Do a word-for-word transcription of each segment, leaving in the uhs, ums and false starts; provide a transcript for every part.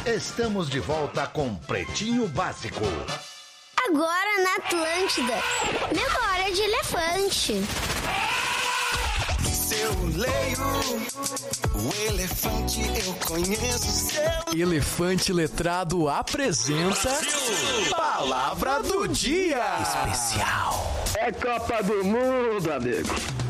Estamos de volta com Pretinho Básico. Agora na Atlântida, memória de elefante. Seu leio, o elefante eu conheço seu. Elefante Letrado apresenta Palavra do Dia Especial. É Copa do Mundo, amigo.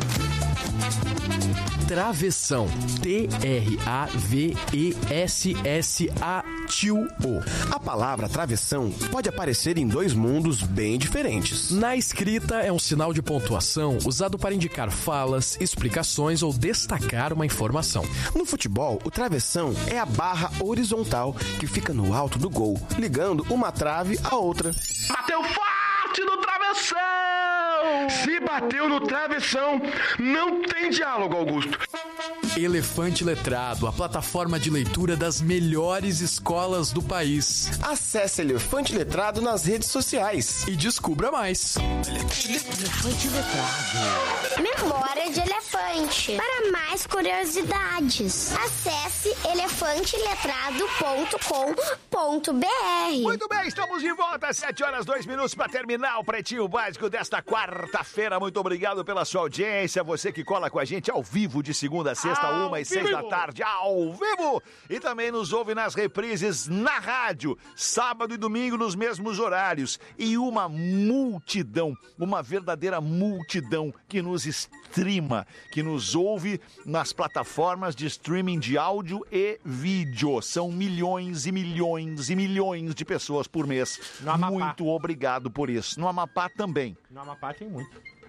Travessão. T R A V E S S A T I O. A palavra travessão pode aparecer em dois mundos bem diferentes. Na escrita é um sinal de pontuação usado para indicar falas, explicações ou destacar uma informação. No futebol, o travessão é a barra horizontal que fica no alto do gol, ligando uma trave à outra. Bateu forte no travessão! Se bateu no travessão, não tem diálogo, Augusto. Elefante Letrado, a plataforma de leitura das melhores escolas do país. Acesse Elefante Letrado nas redes sociais e descubra mais. Elefante Letrado. Memória de elefante. Para mais curiosidades, acesse elefante letrado ponto com ponto b r. Muito bem, estamos de volta às sete horas, dois minutos para terminar o Pretinho Básico desta quarta-feira. Muito obrigado pela sua audiência. Você que cola com a gente ao vivo de segunda a sexta, ao uma e seis da tarde, ao vivo. E também nos ouve nas reprises na rádio, sábado e domingo nos mesmos horários. E uma multidão, uma verdadeira multidão que nos streama, que nos ouve nas plataformas de streaming de áudio e vídeo. São milhões e milhões e milhões de pessoas por mês. No Amapá. Muito obrigado por isso. No Amapá também. No Amapá tem muito.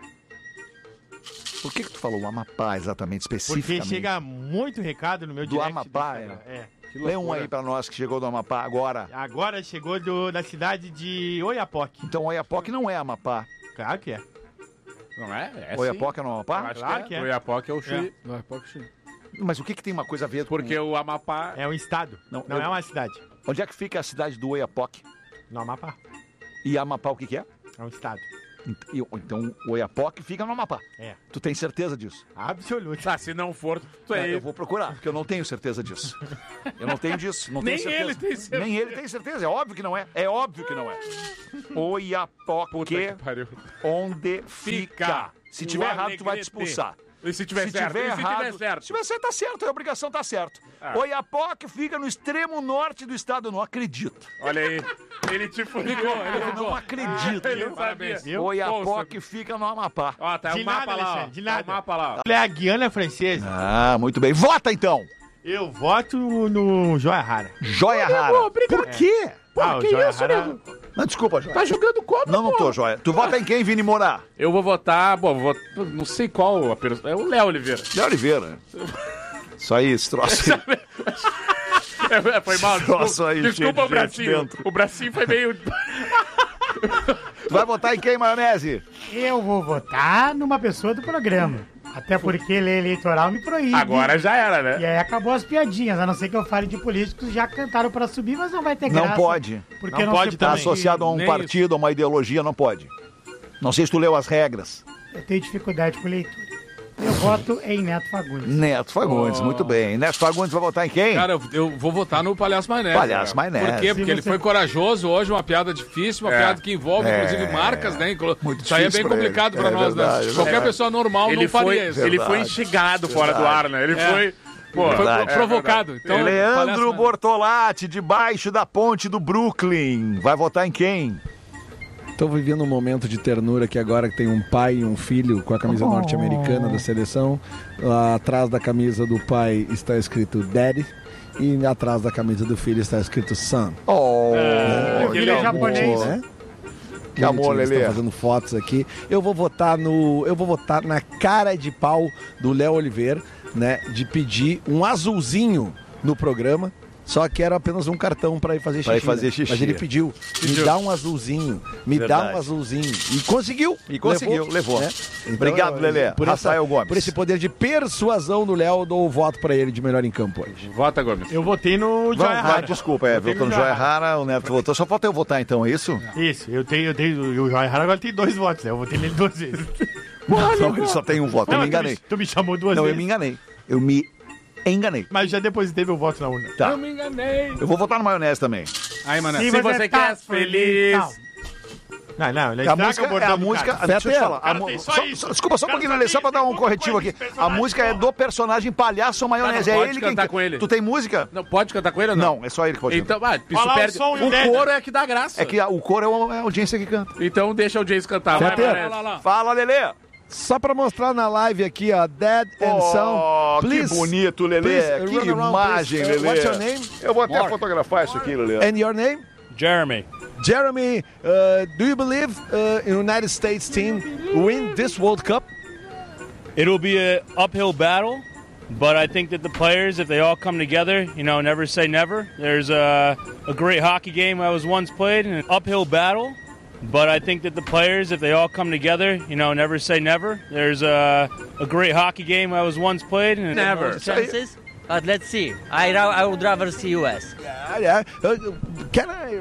Por que que tu falou o Amapá exatamente, especificamente? Porque chega muito recado no meu do direct. Amapá, do é. é. Lê um aí pra nós que chegou do Amapá agora. Agora chegou do, da cidade de Oiapoque. Então Oiapoque não é Amapá. Claro que é. Não é? É Oiapoque é no Amapá? Claro que é. Oiapoque é o Chuí. É. Oiapoque é o Chuí. Mas o que que tem uma coisa a ver com... Porque o Amapá... É um estado, não, não eu- é uma cidade. Onde é que fica a cidade do Oiapoque? No Amapá. E Amapá o que que é? É um estado. E- Então o Oiapoque fica no Amapá. É. Tu tem certeza disso? Absoluto. Ah, se não for, tu é... É, eu vou procurar, porque eu não tenho certeza disso. Eu não tenho disso, não Nem tenho certeza. ele tem certeza. Nem ele tem certeza, é óbvio que não é. É óbvio que não é. Puta Oiapoque, que pariu. onde fica. Fica. Se O tiver errado, tu vai te Alegrete. expulsar. E se tiver se certo? tiver E se errado, tiver certo? se tiver certo, tá certo, a obrigação tá certo. Ah. Oiapoque fica no extremo norte do estado, eu não acredito. Olha aí. Ele te ligou, ele Eu ligou. não acredito. Ele não sabia. Viu? Oiapoque fica no Amapá. Ó, tá De o mapa nada, lá, ó. Alexandre, de Tá nada. o mapa lá, ó. Ele é a Guiana Francesa. Ah, muito bem. Vota então. Eu voto no Joia Rara. Joia Rara. Por quê? Ah, o Joia Rara... Não, desculpa, Joia. Tá jogando como? Não, não tô, Joia. Tu vota em quem, Vini Morar? Eu vou votar, bom, vou, não sei qual a pessoa. É o Léo Oliveira. Léo Oliveira. Isso aí, esse troço aí. É, foi mal, Troço aí, desculpa o cheio de gente bracinho. dentro. O bracinho foi meio... Tu vai votar em quem, Maionese? Eu vou votar numa pessoa do programa. Até porque lei eleitoral me proíbe. Agora já era, né? E aí acabou as piadinhas. A não ser que eu fale de políticos, já cantaram pra subir, mas não vai ter graça. Não pode. Porque Não não, pode se Tá também. associado a um Nem partido, a uma ideologia, não pode. Não sei se tu leu as regras. Eu tenho dificuldade com leitura. Eu voto em Neto Fagundes. Neto Fagundes, Oh. muito bem. Neto Fagundes vai votar em quem? Cara, eu, eu vou votar no Palhaço Maionese. Palhaço cara. Maionese. Por quê? Porque Se ele você- foi corajoso hoje, uma piada difícil, uma É. piada que envolve, É. inclusive, marcas, né? Inclu- Muito Isso aí é difícil bem pra complicado ele. pra É nós, verdade, né? é Qualquer verdade. pessoa normal Ele não faria foi, isso. ele Verdade. foi instigado fora do Verdade. ar, né? Ele É. foi... Pô, Foi Verdade. provocado. Então, Palhaço Leandro Maionese. Bortolatti, debaixo da ponte do Brooklyn. Vai votar em quem? Estou vivendo um momento de ternura que agora tem um pai e um filho com a camisa Oh. norte-americana da seleção. Lá atrás da camisa do pai está escrito Daddy e atrás da camisa do filho está escrito Son. Oh, Meu filho é japonês. Né? Que amor, Bonitinho, Lelê. estão fazendo fotos aqui. Eu vou votar no, eu vou votar na cara de pau do Léo Oliveira, né, de pedir um azulzinho no programa. Só que era apenas um cartão para ir fazer xixi. Pra ir fazer né? xixi. Mas ele pediu, me dá um azulzinho, me dá Verdade. um azulzinho. E conseguiu. E conseguiu, levou. né? Obrigado, Lelê. Por, essa, Rafael Gomes. por esse poder de persuasão do Léo, eu dou o voto para ele de melhor em campo hoje. Vota, Gomes. Eu votei no Vamos, Joia vai, Rara. desculpa, é, Votei votou no Joia Rara, o Neto votou. Só falta eu votar então, é isso? Isso, eu tenho, eu tenho, o Joia Rara agora tem dois votos, né? Eu votei nele duas vezes. Não, ele só tem um voto, eu Não, me tu me- enganei. Tu me chamou duas Não, eu vezes. me enganei. Eu me enganei. Mas já depositei meu voto na urna. Tá. Eu me enganei. Eu vou votar no maionese também. Aí, mano, Se se, você você tá quer feliz... Não. Não, não, ele A estraga música, o bordão é a do música, cara. a, deixa eu te Feta, falar. a cara, mu- tem só só- isso. só- desculpa, só um Cara, pouquinho, só Lelê, só tem pra isso, dar um tem corretivo pouco aqui. com esse A música é do personagem Palhaço Maionese. Não É pode ele cantar quem... com ele. Tu tem música? Não, pode cantar com ele ou não? Não, é só ele que pode Então, ah, isso Olha lá o perde... som e o O dedo. coro é que dá graça. cantar. É que a- o coro é a é a audiência que canta. Então deixa o Jace cantar. Vai, Feta. vai, vai, lá, lá. Fala, Lelê. Só pra mostrar na live aqui, ó, Dead and Son. Oh, que Please, bonito, Lelê. please, Que run around, imagem, please. Uh, Lelê. what's your name? Eu vou até fotografar isso aqui, Lelê. And your name? Jeremy. Jeremy, uh, do you believe uh, the United States team win this World Cup? It'll be an uphill battle, but I think that the players, if they all come together, you know, never say never. There's a, a great hockey game I was once played, an uphill battle, but I think that the players, if they all come together, you know, never say never. There's a, a great hockey game I was once played, and Never. Chances, but let's see. I, ra- I would rather see U S. Yeah, yeah. Uh, can I...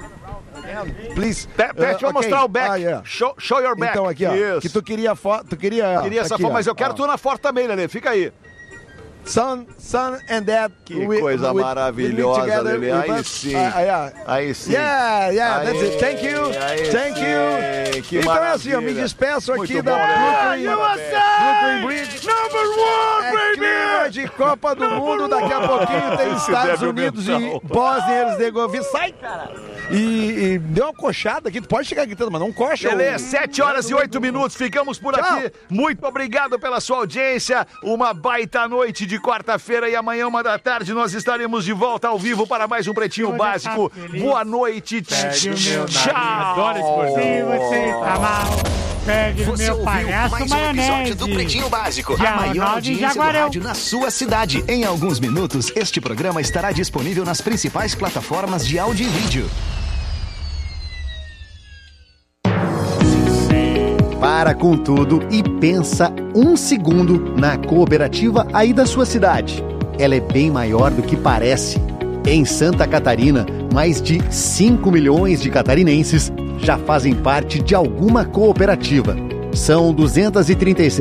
Please. Pe- Pede pra Uh, ok. mostrar o back. Ah, yeah. show, show your back. Então aqui, ó, Isso. que tu queria foto, tu queria... Queria essa aqui, foto, ó, mas eu quero ó. tu na foto também, Lelê. Fica aí. Son, son and dad. Que coisa maravilhosa, Lelê. Aí sim. Ah, yeah. Aí sim. Yeah, yeah, Aí, that's it. Thank you. aí Thank sim. you. Que então é assim, eu me maravilha. despeço aqui Muito da bom, Lelê. Brooklyn, Brooklyn Bridge. Number one, é clima de Copa do Mundo. Daqui a pouquinho tem Esse Estados débil Unidos mental. e Bósnia e Herzegovina. Sai, cara. E, e deu uma coxada aqui. Tu pode chegar gritando, mas não coxa. Lelê, o- sete horas e oito minutos, ficamos por Tchau. aqui. Muito obrigado pela sua audiência. Uma baita noite de quarta-feira e amanhã, uma da tarde, nós estaremos de volta ao vivo para mais um Pretinho Hoje Básico. tá feliz. Boa noite. Pegue o meu Tchau. Adoro esse bordão. Se você tá mal, pegue o Você meu ouviu palhaço mais um maionese. episódio do Pretinho Básico, De a maior Arnaldo e audiência do Jaguarão. rádio na sua cidade. Em alguns minutos, este programa estará disponível nas principais plataformas de áudio e vídeo. Para com tudo e pensa um segundo na cooperativa aí da sua cidade. Ela é bem maior do que parece. Em Santa Catarina, mais de cinco milhões de catarinenses já fazem parte de alguma cooperativa. São duzentas e trinta e seis